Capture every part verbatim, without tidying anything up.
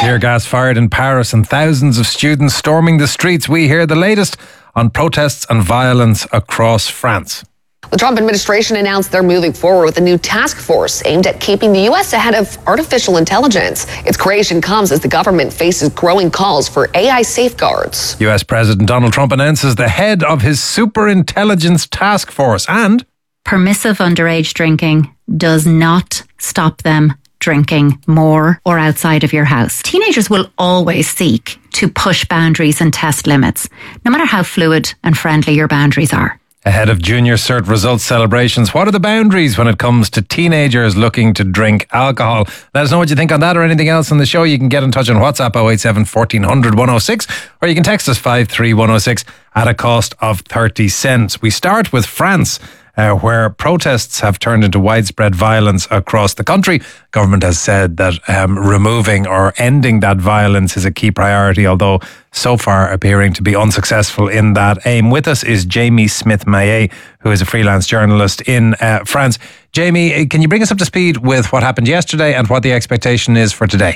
Tear gas fired in Paris and thousands of students storming the streets. We hear the latest on protests and violence across France. The Trump administration announced they're moving forward with a new task force aimed at keeping the U S ahead of artificial intelligence. Its creation comes as the government faces growing calls for A I safeguards. U S President Donald Trump announces the head of his superintelligence task force, and permissive underage drinking does not stop them drinking more or outside of your house. Teenagers will always seek to push boundaries and test limits, no matter how fluid and friendly your boundaries are. Ahead of Junior Cert results celebrations, what are the boundaries when it comes to teenagers looking to drink alcohol? Let us know what you think on that or anything else on the show. You can get in touch on WhatsApp oh eight seven, fourteen hundred, one oh six, or you can text us five three one oh six at a cost of thirty cents. We start with France, Uh, where protests have turned into widespread violence across the country. Government has said that um, removing or ending that violence is a key priority, although so far appearing to be unsuccessful in that aim. With us is Jamie Smith-Maillet, who is a freelance journalist in uh, France. Jamie, can you bring us up to speed with what happened yesterday and what the expectation is for today?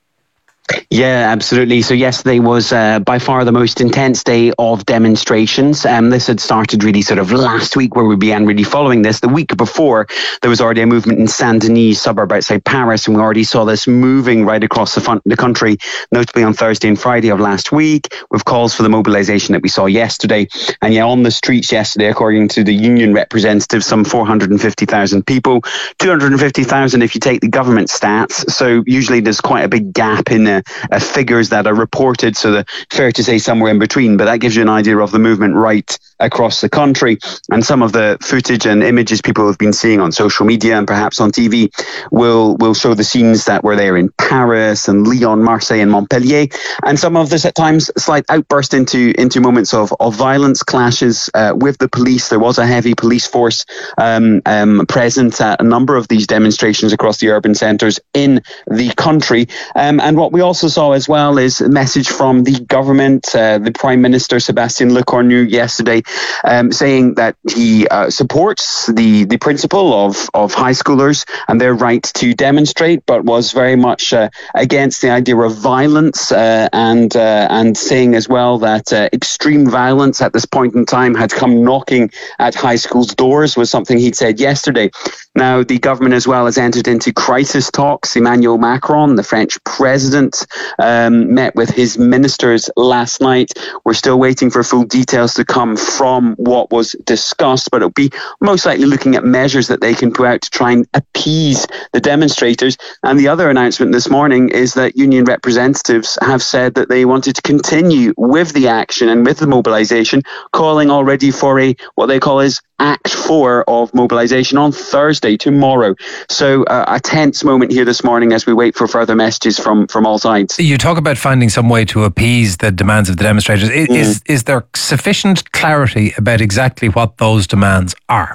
Yeah, absolutely. So yesterday was uh, by far the most intense day of demonstrations. Um, this had started really sort of last week, where we began really following this. The week before, there was already a movement in Saint-Denis, suburb outside Paris, and we already saw this moving right across the, front, the country, notably on Thursday and Friday of last week, with calls for the mobilisation that we saw yesterday. And yeah, on the streets yesterday, according to the union representatives, some four hundred fifty thousand people, two hundred fifty thousand if you take the government stats. So usually there's quite a big gap in the Uh, figures that are reported, so the, fair to say somewhere in between, but that gives you an idea of the movement right across the country. And some of the footage and images people have been seeing on social media and perhaps on T V will will show the scenes that were there in Paris and Lyon, Marseille and Montpellier, and some of this at times slight outburst into into moments of, of violence, clashes uh, with the police. There was a heavy police force um, um, present at a number of these demonstrations across the urban centres in the country. Um, and what we also saw as well is a message from the government, uh, the Prime Minister Sébastien Lecornu yesterday, um, saying that he uh, supports the, the principle of, of high schoolers and their right to demonstrate, but was very much uh, against the idea of violence uh, and uh, and saying as well that uh, extreme violence at this point in time had come knocking at high schools' doors, was something he'd said yesterday. Now, the government as well has entered into crisis talks. Emmanuel Macron, the French president, um, met with his ministers last night. We're still waiting for full details to come from what was discussed, but it'll be most likely looking at measures that they can put out to try and appease the demonstrators. And the other announcement this morning is that union representatives have said that they wanted to continue with the action and with the mobilisation, calling already for a what they call is Act four of mobilisation on Thursday, tomorrow. So uh, a tense moment here this morning as we wait for further messages from, from all sides. You talk about finding some way to appease the demands of the demonstrators. Is, mm. is, is there sufficient clarity about exactly what those demands are?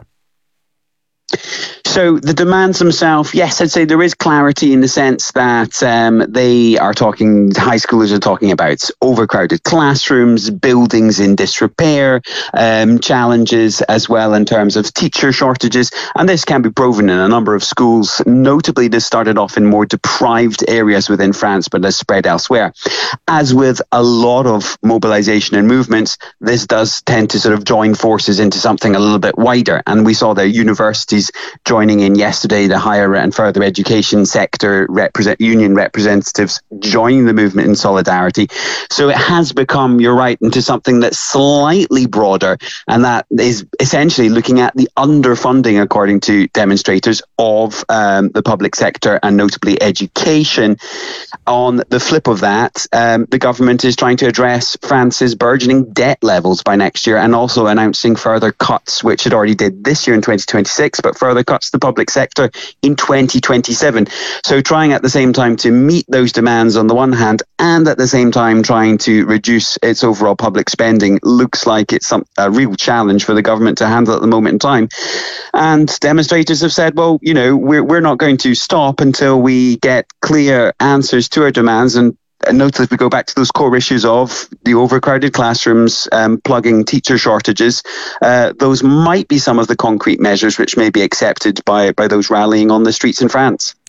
So the demands themselves, yes, I'd say there is clarity in the sense that um, they are talking, high schoolers are talking about overcrowded classrooms, buildings in disrepair, um, challenges as well in terms of teacher shortages. And this can be proven in a number of schools. Notably, this started off in more deprived areas within France, but has spread elsewhere. As with a lot of mobilization and movements, this does tend to sort of join forces into something a little bit wider. And we saw the universities joining in yesterday, the higher and further education sector represent, union representatives joining the movement in solidarity. So it has become, you're right, into something that's slightly broader, and that is essentially looking at the underfunding, according to demonstrators, of um, the public sector and notably education. On the flip of that, um, the government is trying to address France's burgeoning debt levels by next year, and also announcing further cuts, which it already did this year in twenty twenty-six, but further cuts to the public sector in twenty twenty-seven. So trying at the same time to meet those demands on the one hand, and at the same time trying to reduce its overall public spending, looks like it's some, a real challenge for the government to handle at the moment in time. And demonstrators have said, well, you know, we're, we're not going to stop until we get clear answers to our demands. And And notice if we go back to those core issues of the overcrowded classrooms, um, plugging teacher shortages, uh, those might be some of the concrete measures which may be accepted by, by those rallying on the streets in France.